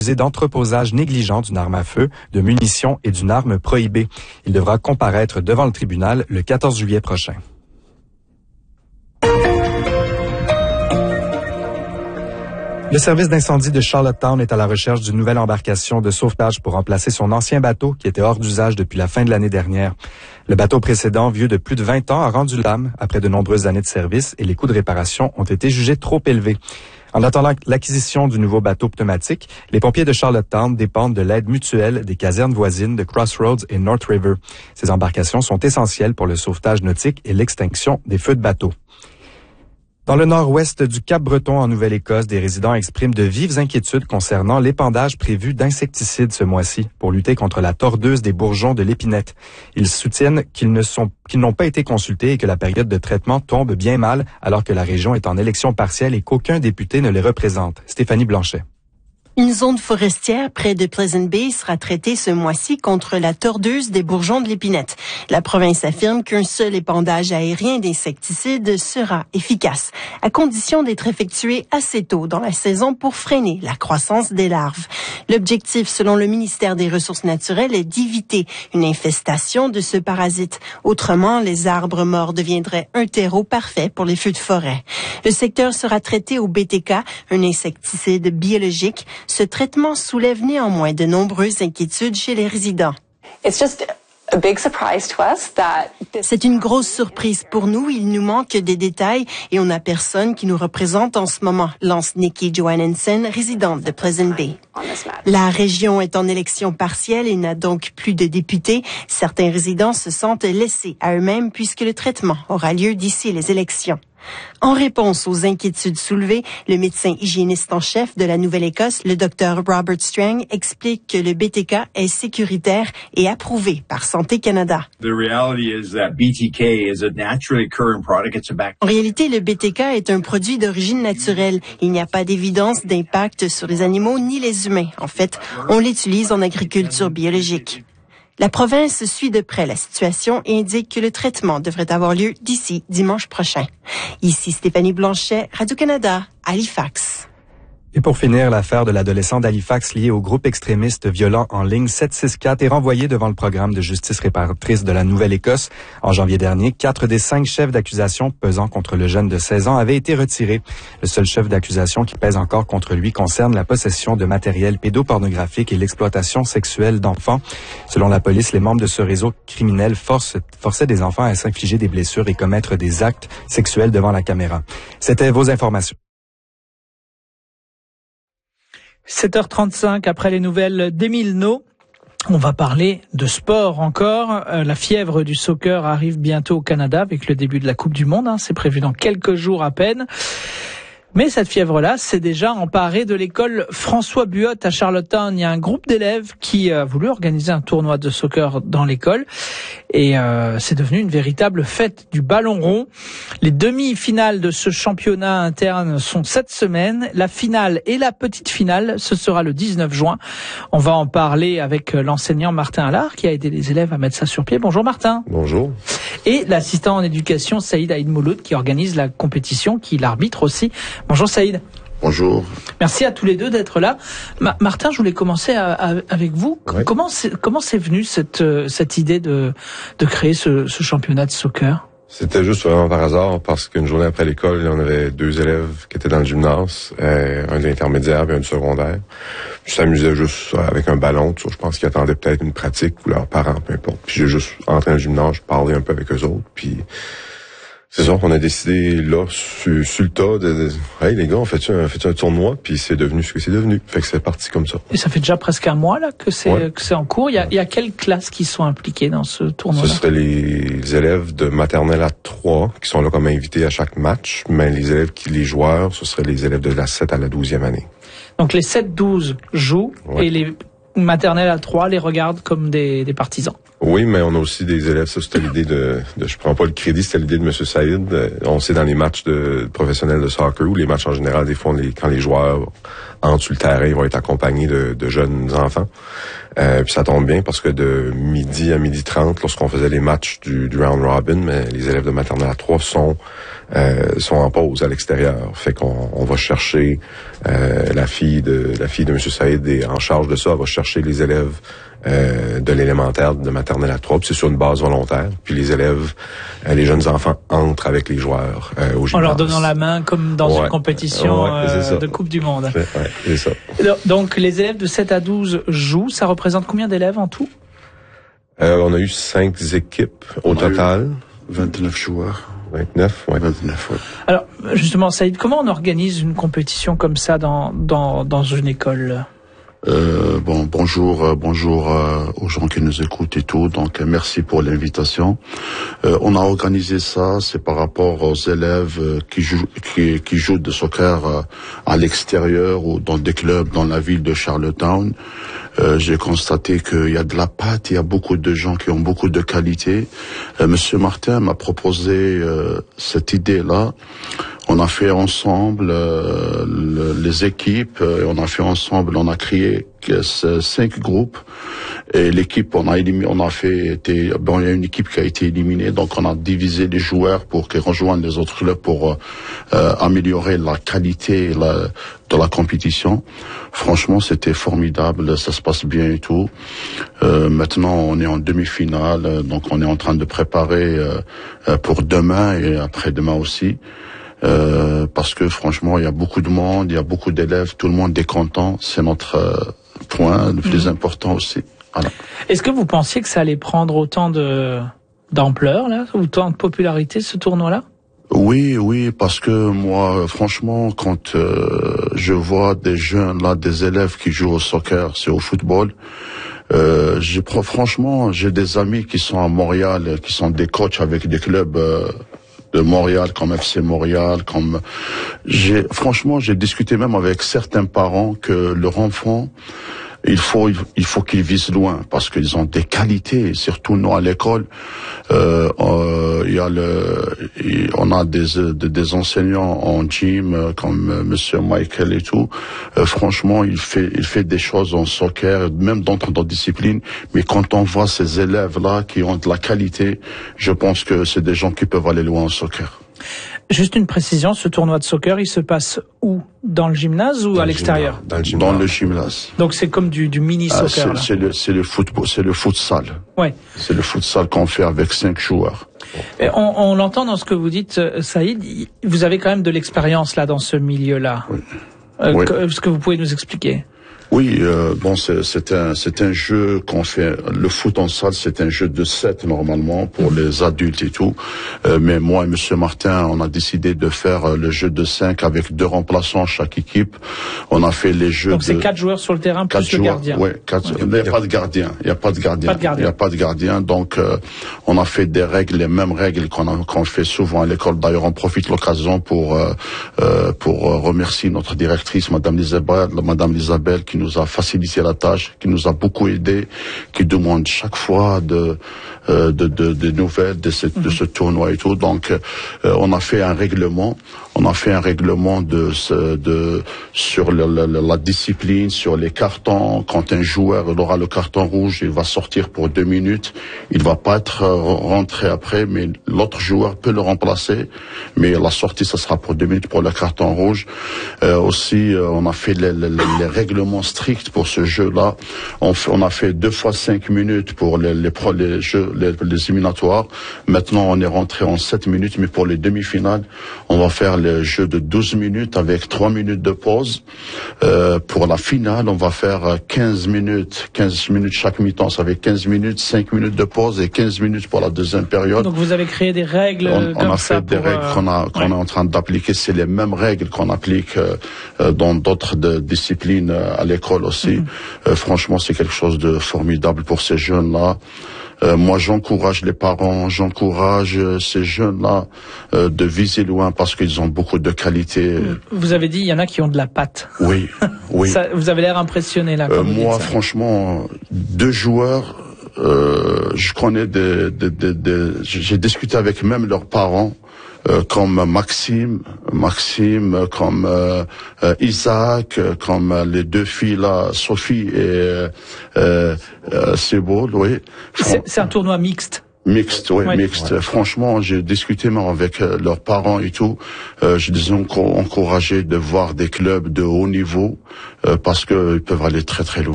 d'entreposage négligent d'une arme à feu, de munitions et d'une arme prohibée. Il devra comparaître devant le tribunal le 14 juillet prochain. Le service d'incendie de Charlottetown est à la recherche d'une nouvelle embarcation de sauvetage pour remplacer son ancien bateau qui était hors d'usage depuis la fin de l'année dernière. Le bateau précédent, vieux de plus de 20 ans, a rendu l'âme après de nombreuses années de service et les coûts de réparation ont été jugés trop élevés. En attendant l'acquisition du nouveau bateau pneumatique, les pompiers de Charlottetown dépendent de l'aide mutuelle des casernes voisines de Crossroads et North River. Ces embarcations sont essentielles pour le sauvetage nautique et l'extinction des feux de bateau. Dans le nord-ouest du Cap-Breton, en Nouvelle-Écosse, des résidents expriment de vives inquiétudes concernant l'épandage prévu d'insecticides ce mois-ci pour lutter contre la tordeuse des bourgeons de l'épinette. Ils soutiennent qu'ils n'ont pas été consultés et que la période de traitement tombe bien mal alors que la région est en élection partielle et qu'aucun député ne les représente. Stéphanie Blanchet. Une zone forestière près de Pleasant Bay sera traitée ce mois-ci contre la tordeuse des bourgeons de l'épinette. La province affirme qu'un seul épandage aérien d'insecticides sera efficace, à condition d'être effectué assez tôt dans la saison pour freiner la croissance des larves. L'objectif, selon le ministère des Ressources naturelles, est d'éviter une infestation de ce parasite. Autrement, les arbres morts deviendraient un terreau parfait pour les feux de forêt. Le secteur sera traité au BTK, un insecticide biologique. Ce traitement soulève néanmoins de nombreuses inquiétudes chez les résidents. C'est une grosse surprise pour nous. Il nous manque des détails et on n'a personne qui nous représente en ce moment, lance Nikki Johannesson, résidente de Pleasant Bay. La région est en élection partielle et n'a donc plus de députés. Certains résidents se sentent laissés à eux-mêmes puisque le traitement aura lieu d'ici les élections. En réponse aux inquiétudes soulevées, le médecin hygiéniste en chef de la Nouvelle-Écosse, le Dr Robert Strang, explique que le BTK est sécuritaire et approuvé par Santé Canada. En réalité, le BTK est un produit d'origine naturelle. Il n'y a pas d'évidence d'impact sur les animaux ni les humains. En fait, on l'utilise en agriculture biologique. La province suit de près la situation et indique que le traitement devrait avoir lieu d'ici dimanche prochain. Ici Stéphanie Blanchet, Radio-Canada, Halifax. Et pour finir, l'affaire de l'adolescent d'Halifax lié au groupe extrémiste violent en ligne 764 est renvoyée devant le programme de justice réparatrice de la Nouvelle-Écosse. En janvier dernier, 4 des 5 chefs d'accusation pesant contre le jeune de 16 ans avaient été retirés. Le seul chef d'accusation qui pèse encore contre lui concerne la possession de matériel pédopornographique et l'exploitation sexuelle d'enfants. Selon la police, les membres de ce réseau criminel forçaient des enfants à s'infliger des blessures et commettre des actes sexuels devant la caméra. C'était vos informations. 7h35, après les nouvelles d'Émile No, on va parler de sport encore. La fièvre du soccer arrive bientôt au Canada avec le début de la Coupe du Monde. C'est prévu dans quelques jours à peine. Mais cette fièvre-là s'est déjà emparée de l'école François Buot à Charlottetown. Il y a un groupe d'élèves qui a voulu organiser un tournoi de soccer dans l'école. Et c'est devenu une véritable fête du ballon rond. Les demi-finales de ce championnat interne sont cette semaine. La finale et la petite finale, ce sera le 19 juin. On va en parler avec l'enseignant Martin Allard qui a aidé les élèves à mettre ça sur pied. Bonjour Martin. Bonjour. Et l'assistant en éducation Saïd Aïd Mouloud qui organise la compétition, qui l'arbitre aussi. Bonjour Saïd. Bonjour. Merci à tous les deux d'être là. Martin, je voulais commencer avec vous. Ouais. Comment c'est venu cette idée de créer ce championnat de soccer? C'était juste vraiment par hasard parce qu'une journée après l'école, on avait 2 élèves qui étaient dans le gymnase, un de l'intermédiaire et un du secondaire. Ils s'amusaient juste avec un ballon. Je pense qu'ils attendaient peut-être une pratique ou leurs parents, peu importe. Puis j'ai juste entré dans le gymnase, je parlais un peu avec eux autres, puis c'est ça, on a décidé là, sur le tas, hey les gars, on fait un tournoi, puis c'est devenu ce que c'est devenu. Fait que c'est parti comme ça. Et ça fait déjà presque un mois là que c'est en cours. Il y a quelles classes qui sont impliquées dans ce tournoi? Ce serait les élèves de maternelle à 3 qui sont là comme invités à chaque match, mais les joueurs, ce seraient les élèves de la 7 à la 12e année. Donc les 7-12 jouent et les maternelles à 3 les regardent comme des partisans. Oui, mais on a aussi des élèves, ça c'était l'idée je prends pas le crédit, c'était l'idée de M. Saïd. On sait dans les matchs professionnels de soccer ou les matchs en général, des fois quand les joueurs entrent sur le terrain, ils vont être accompagnés de jeunes enfants. Puis ça tombe bien parce que de midi à 12h30, lorsqu'on faisait les matchs du round robin, mais les élèves de maternelle à 3 sont en pause à l'extérieur. Fait qu'on va chercher la fille de M. Saïd est en charge de ça, elle va chercher les élèves de l'élémentaire de maternelle à 3, puis c'est sur une base volontaire. Puis les élèves, les jeunes enfants entrent avec les joueurs au gymnase. En leur donnant la main comme dans une compétition de Coupe du Monde. C'est ça. Donc les élèves de 7 à 12 jouent, ça représente combien d'élèves en tout? On a eu 5 équipes au total. 29 joueurs. 29, ouais. 29, ouais. Alors, justement, Saïd, comment on organise une compétition comme ça dans une école? Bonjour aux gens qui nous écoutent et tout. Donc merci pour l'invitation. On a organisé ça, c'est par rapport aux élèves qui jouent de soccer à l'extérieur ou dans des clubs dans la ville de Charlottetown. J'ai constaté qu'il y a de la patte, il y a beaucoup de gens qui ont beaucoup de qualité. Monsieur Martin m'a proposé cette idée-là. On a fait ensemble les équipes, on a créé 5 groupes et l'équipe il y a une équipe qui a été éliminée, donc on a divisé les joueurs pour qu'ils rejoignent les autres clubs pour améliorer la qualité de la compétition. Franchement, c'était formidable, ça se passe bien et tout. Maintenant, on est en demi-finale, donc on est en train de préparer pour demain et après-demain aussi. Parce que franchement, il y a beaucoup de monde, il y a beaucoup d'élèves, tout le monde est content. C'est notre point le plus important aussi. Voilà. Est-ce que vous pensiez que ça allait prendre autant d'ampleur, là, autant de popularité, ce tournoi-là? Oui, parce que moi, franchement, quand je vois des jeunes, là, des élèves qui jouent au soccer, c'est au football, franchement, j'ai des amis qui sont à Montréal, qui sont des coachs avec des clubs de Montréal, comme FC Montréal, franchement, j'ai discuté même avec certains parents que leur enfant, il faut qu'ils visent loin parce qu'ils ont des qualités, surtout nous à l'école. On a des enseignants en gym comme Monsieur Michael et tout. Franchement, il fait des choses en soccer, même dans d'autres disciplines. Mais quand on voit ces élèves-là qui ont de la qualité, je pense que c'est des gens qui peuvent aller loin en soccer. Juste une précision, ce tournoi de soccer, il se passe où? Dans le gymnase ou à l'extérieur? Dans le gymnase. Donc c'est comme du mini-soccer. C'est le football, c'est le futsal. Ouais. C'est le futsal qu'on fait avec 5 joueurs. Et on l'entend dans ce que vous dites, Saïd, vous avez quand même de l'expérience là dans ce milieu-là. Oui. Est-ce que vous pouvez nous expliquer? Oui, c'est un jeu qu'on fait. Le foot en salle, c'est un jeu de 7 normalement pour les adultes et tout. Mais moi et Monsieur Martin, on a décidé de faire le jeu de 5 avec 2 remplaçants chaque équipe. On a fait les jeux. Donc c'est 4 joueurs sur le terrain plus le gardien. Oui, 4. Il n'y a pas de gardien. Il n'y a pas de gardien. Donc on a fait des règles, les mêmes règles qu'on fait souvent à l'école. D'ailleurs, on profite de l'occasion pour remercier notre directrice, Madame Isabelle, qui nous a facilité la tâche, qui nous a beaucoup aidé, qui demande chaque fois de nouvelles de ce tournoi et tout. Donc, on a fait un règlement. On a fait un règlement sur la discipline, sur les cartons. Quand un joueur aura le carton rouge, il va sortir pour 2 minutes. Il va pas être rentré après, mais l'autre joueur peut le remplacer. Mais la sortie, ça sera pour 2 minutes pour le carton rouge. Aussi, on a fait les règlements stricts pour ce jeu-là. On a fait 2 fois 5 minutes pour les éliminatoires. Maintenant, on est rentré en 7 minutes, mais pour les demi-finales, on va faire le jeu de 12 minutes avec 3 minutes de pause. Pour la finale, on va faire 15 minutes chaque mi-temps, ça fait 15 minutes, 5 minutes de pause et 15 minutes pour la deuxième période. Donc vous avez créé des règles on a fait des règles qu'on est en train d'appliquer, c'est les mêmes règles qu'on applique dans d'autres disciplines à l'école aussi. Franchement, c'est quelque chose de formidable pour ces jeunes-là. Moi, j'encourage les parents, j'encourage ces jeunes-là de viser loin parce qu'ils ont beaucoup de qualité. Vous avez dit, il y en a qui ont de la patte. Oui. Ça, vous avez l'air impressionné là. Moi, franchement, 2 joueurs, je connais j'ai discuté avec même leurs parents, comme Maxime, comme Isaac, comme les deux filles là, Sophie et Seboul, oui. C'est un tournoi mixte. Mixte, oui, ouais, mixte. Ouais. Franchement, j'ai discuté même avec leurs parents et tout. Je les ai encouragés de voir des clubs de haut niveau parce que ils peuvent aller très très loin.